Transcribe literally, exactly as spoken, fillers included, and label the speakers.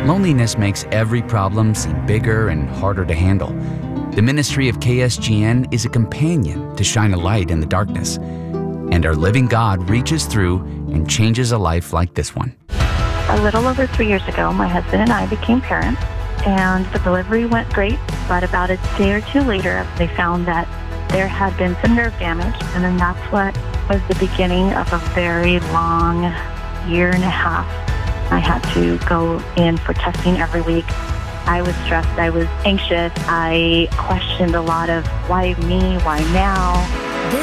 Speaker 1: Loneliness makes every problem seem bigger and harder to handle. The ministry of K S G N is a companion to shine a light in the darkness. And our living God reaches through and changes a life like this one.
Speaker 2: A little over three years ago, my husband and I became parents, and the delivery went great. But about a day or two later, they found that there had been some nerve damage, and then that's what was the beginning of a very long year and a half. I had to go in for testing every week. I was stressed. I was anxious. I questioned a lot of why me, why now?